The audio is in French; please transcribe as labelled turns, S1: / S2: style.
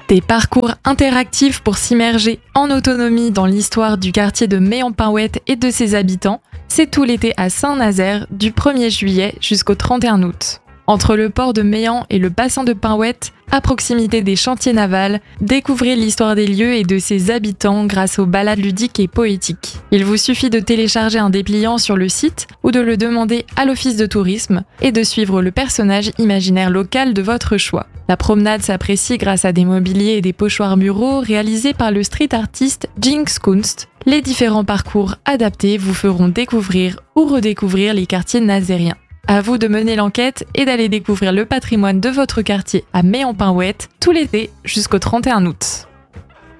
S1: Des parcours interactifs pour s'immerger en autonomie dans l'histoire du quartier de Mey-en-Pingouët et de ses habitants, c'est tout l'été à Saint-Nazaire, du 1er juillet jusqu'au 31 août. Entre le port de Meilhan et le bassin de Pingouët, à proximité des chantiers navals, découvrez l'histoire des lieux et de ses habitants grâce aux balades ludiques et poétiques. Il vous suffit de télécharger un dépliant sur le site ou de le demander à l'office de tourisme et de suivre le personnage imaginaire local de votre choix. La promenade s'apprécie grâce à des mobiliers et des pochoirs muraux réalisés par le street artiste Jinx Kunst. Les différents parcours adaptés vous feront découvrir ou redécouvrir les quartiers nazériens. À vous de mener l'enquête et d'aller découvrir le patrimoine de votre quartier à Mey-en-Pingouët tout l'été jusqu'au 31 août.